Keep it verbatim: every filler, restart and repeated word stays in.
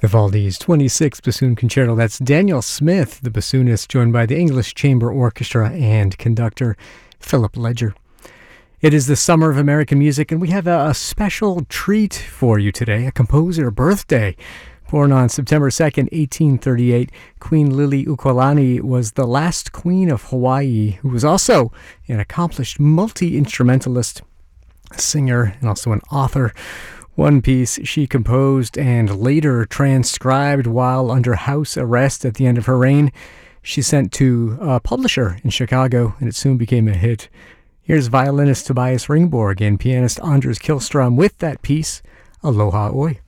Vivaldi's twenty-sixth Bassoon Concerto. That's Daniel Smith, the bassoonist, joined by the English Chamber Orchestra and conductor Philip Ledger. It is the summer of American music, and we have a, a special treat for you today, a composer birthday. Born on September second, eighteen thirty-eight, Queen Liliuokalani was the last queen of Hawaii, who was also an accomplished multi-instrumentalist, a singer, and also an author. One piece she composed and later transcribed while under house arrest at the end of her reign, she sent to a publisher in Chicago, and it soon became a hit. Here's violinist Tobias Ringborg and pianist Anders Kihlstrom with that piece, Aloha Oi.